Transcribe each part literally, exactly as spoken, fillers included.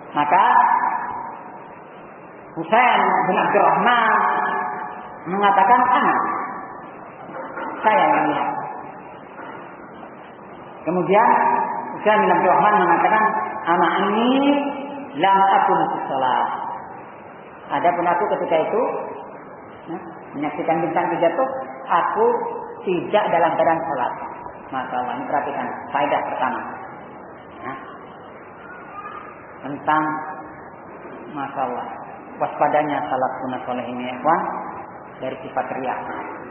Maka Husain bin Abdurrahman mengatakan, anak, saya yang lihat. Kemudian Husain bin Abdurrahman mengatakan, anak ini lam akun fi shalah. Adapun aku ketika itu ya, menyaksikan bintang itu jatuh, aku tidak dalam keadaan salat. Masalah ini perhatikan faedah pertama. Ya. Tentang masalah waspadanya salat sunat soleh ini, ikhwan, dari sifat riya.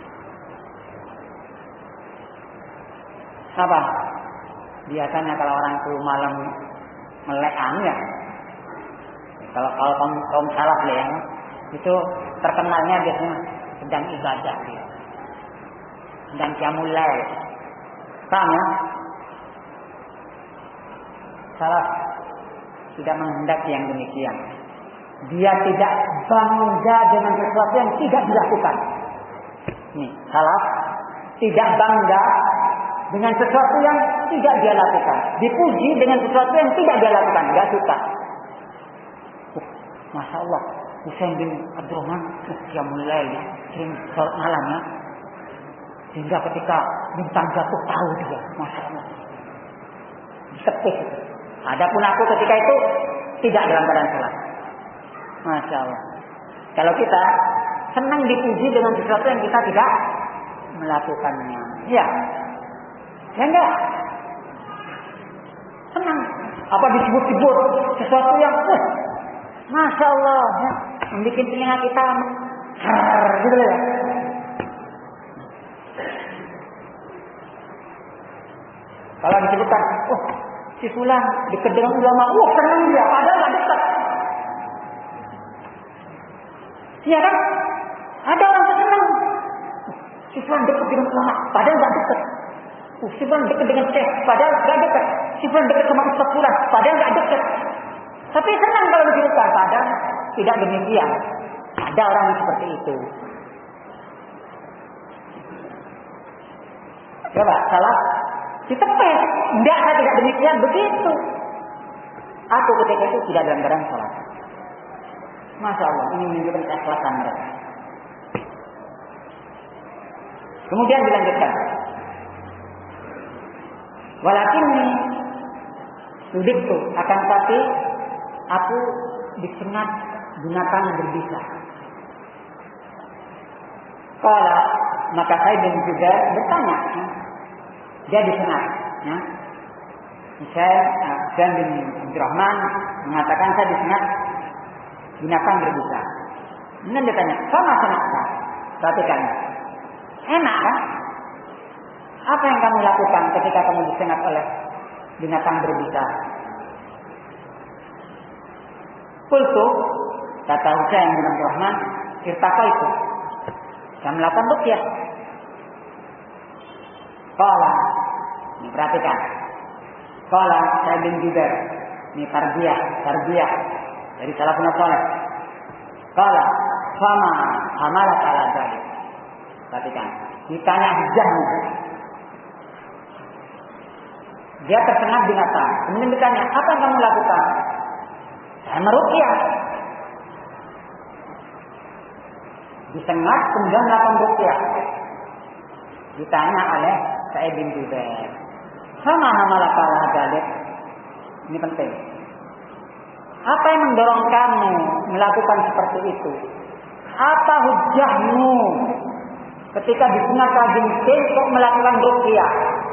Apa? Biasanya kalau orang itu malam melek anu ya. Kalau kalau kaum, kaum salaf ya, itu terkenalnya biasanya sedang ibadah dia. Sedang qiyamul lail. Paham ya? Salaf tidak menghendaki yang demikian. Dia tidak bangga dengan sesuatu yang tidak dilakukan. Nih, salaf tidak bangga dengan sesuatu yang tidak dia lakukan. Dipuji dengan sesuatu yang tidak dia lakukan. Gak suka. Uh, Masya Allah. Husain bin Abdurrahman. Qiyamul lail. Sering sholat malam ya. Sehingga ketika bintang jatuh tahu dia. Masya Allah. Tepis. Adapun aku ketika itu tidak dalam keadaan sholat. Masya Allah. Kalau kita senang dipuji dengan sesuatu yang kita tidak melakukannya. Ya. Ya enggak? Senang. Apa disebut-sebut sesuatu yang uh, Masya Allah ya, membuat telinga kita har, gitu ya. Kalau disebutkan, oh si fulan dekat dengan ulama, oh senang dia, padahal nggak dekat. Iya kan? Ada orang senang, si fulan dekat dengan ulama, padahal nggak dekat. Uh, si fulan dekat dengan syekh, padahal nggak dekat. Si fulan dekat sama ustaz fulan, padahal nggak dekat. Tapi senang kalau disebutkan, padahal tidak demikian. Ada orang yang seperti itu. Coba salah ditepes. Tidak, saya tidak demikian. Begitu. Aku ketika itu tidak dalam keadaan salat. Masya Allah, ini menunjukkan keikhlasan mereka. Kemudian dilanjutkan. Walakinni sudiktu, akan tapi aku disengat binatang berbisa. Kala maka saya bin juga bertanya. Dia disengat. Ya. Saya dan bin Abdurrahman mengatakan saya disengat binatang berbisa. Kemudian dia tanya, sama senakta? Perhatikan. Enak kan? Apa yang kamu lakukan ketika kamu disengat oleh binatang berbisa? Kultu, kata Husain bin Abdurrahman, irtaqa itu. Saya melakukan ruqyah. Qala, ini perhatikan. Qala saya bin Jubair, ini tarbiyah, tarbiyah dari salafun saleh. Qala, fama amalat ala dzalik. Perhatikan, ditanya hujahmu. Dia tersengat binatang. Kemudian ditanya, apa yang kamu lakukan? Saya meruqyah. Disengat kemudian melakukan ruqyah. Ditanya oleh Sa'id bin Jubair. Sama hamalah kalah dzalik. Ini penting. Apa yang mendorong kamu melakukan seperti itu? Apa hujahmu ketika disengat kalajengking kok melakukan ruqyah?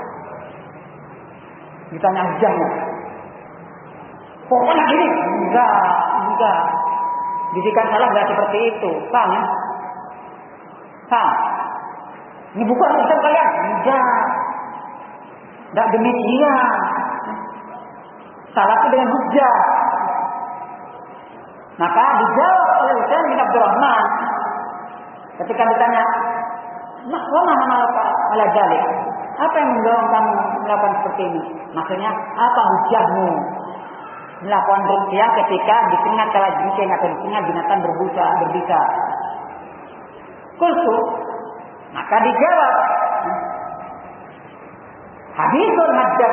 Ditanya hujahmu. Pokoknya gini, enggak, enggak. Didikan salah enggak seperti itu, paham ya? Paham? Ini bukan urusan kalian, enggak. Enggak demikian. Salah itu dengan hujah. Maka dijawab oleh Husain bin Abdurrahman ketika ditanya, "Nah, wa ma hamalaka ala dzalik?" Apa yang mendorong kamu melakukan seperti ini? Maksudnya, apa hujahmu melakukan ruqyah ketika disengat kalajengking atau disengat binatang berbisa, berbisa? Kultu, maka dijawab, haditsun haddatsani